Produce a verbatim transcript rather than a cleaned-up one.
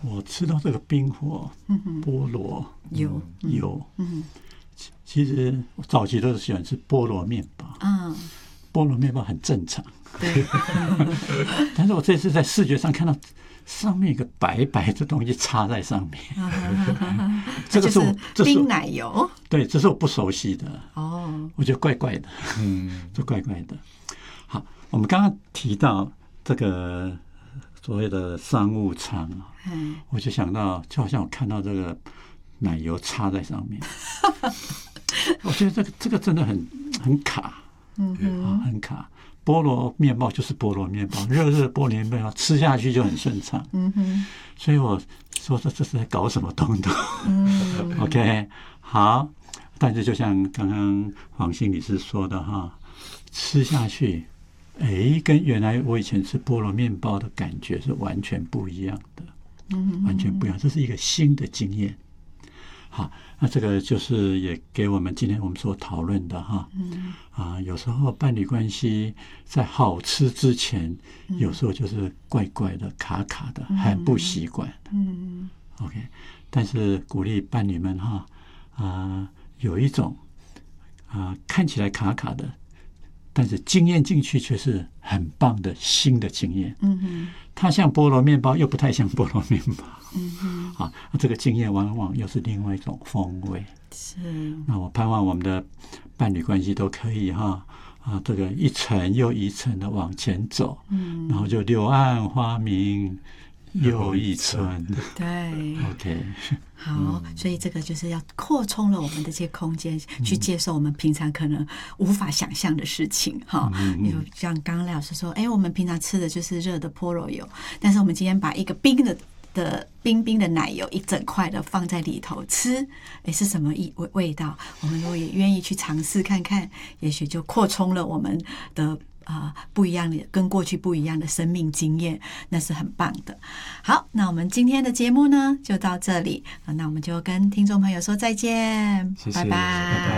我吃到这个冰火菠萝油油，嗯，其实我早期都是喜欢吃菠萝面包，嗯，菠萝面包很正常， 对， 但是我这次在视觉上看到上面一个白白的东西插在上面，这个是我就是冰奶油， 对，这是我不熟悉的哦， 我觉得怪怪的，嗯，这怪怪的。好，我们刚刚提到这个所谓的商务舱啊，嗯，我就想到，就好像我看到这个奶油插在上面，我觉得这个这个真的很很卡，嗯哼，很卡。菠萝面包就是菠萝面包，热热菠萝面包吃下去就很顺畅。嗯哼，所以我说这这是在搞什么东东？嗯，OK， 好。但是就像刚刚黄心理师说的哈，吃下去，哎，跟原来我以前吃菠萝面包的感觉是完全不一样的，嗯，完全不一样，这是一个新的经验。好，那这个就是也给我们今天我们所讨论的哈，嗯啊，有时候伴侣关系在好吃之前，有时候就是怪怪的、卡卡的，很不习惯。嗯 ，OK， 但是鼓励伴侣们哈啊，有一种啊看起来卡卡的，但是经验进去却是很棒的新的经验。嗯哼，它像菠萝面包，又不太像菠萝面包。嗯哼，啊，这个经验往往又是另外一种风味。是，那我盼望我们的伴侣关系都可以哈啊，这个一层又一层的往前走。嗯，然后就柳暗花明又一村。 对 ，OK。 好，所以这个就是要扩充了我们的这些空间，去接受我们平常可能无法想象的事情哈。比如像刚刚赖老师说，哎，我们平常吃的就是热的菠萝油，但是我们今天把一个冰的的冰冰的奶油一整块的放在里头吃，哎，是什么味味道？我们如果也愿意去尝试看看，也许就扩充了我们的。啊、呃，不一样的，跟过去不一样的生命经验，那是很棒的。好，那我们今天的节目呢，就到这里，那我们就跟听众朋友说再见， 谢谢， 拜拜。 拜拜。